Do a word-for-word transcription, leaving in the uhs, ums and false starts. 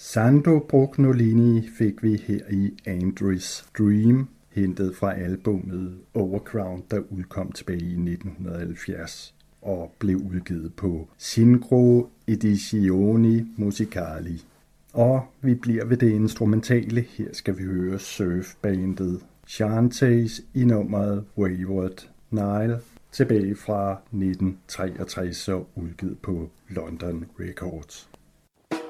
Sandro Brugnolini fik vi her i Andrew's Dream, hentet fra albummet Overground, der udkom tilbage i nitten halvfjerds og blev udgivet på Syncro Edizioni Musicali. Og vi bliver ved det instrumentale. Her skal vi høre surfbandet Shantays i nummeret Wayward Nile, tilbage fra nitten treogtres og udgivet på London Records.